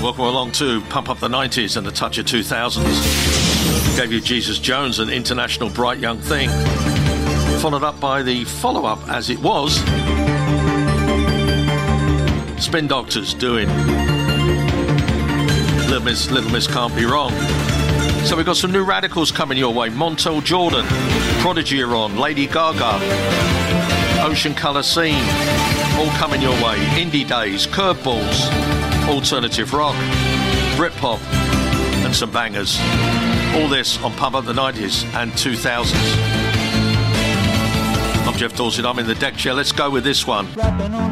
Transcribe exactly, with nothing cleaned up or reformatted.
welcome along to Pump Up the nineties and the Touch of two thousands. Gave you Jesus Jones, an international bright young thing. Followed up by the follow-up, as it was, Spin Doctors doing Little Miss, Little Miss Can't Be Wrong. So we've got some new radicals coming your way. Montel Jordan, Prodigy are on, Lady Gaga, Ocean Colour Scene, all coming your way. Indie Days, Curveballs, alternative rock, Britpop, and some bangers. All this on Pump Up the nineties and two thousands. I'm Jeff Dawson, I'm in the deck chair. Let's go with this one. Rapping on